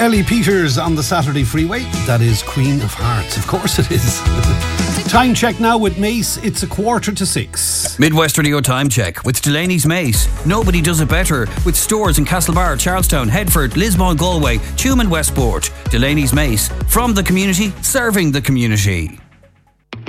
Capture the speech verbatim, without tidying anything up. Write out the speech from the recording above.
Ellie Peters on the Saturday Freeway. That is Queen of Hearts. Of course it is. Time check now with Mace. It's a quarter to six. Midwest Radio Time Check with Delaney's Mace. Nobody does it better. With stores in Castlebar, Charlestown, Headford, Lismore, Galway, Tuam and Westport. Delaney's Mace. From the community, serving the community.